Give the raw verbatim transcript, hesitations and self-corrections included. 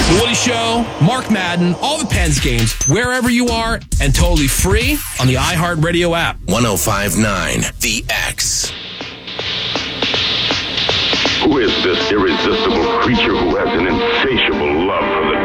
The Woody Show, Mark Madden, all the Pens games, wherever you are, and totally free on the iHeartRadio app. one oh five point nine The X. Who is this irresistible creature who has an insatiable love for the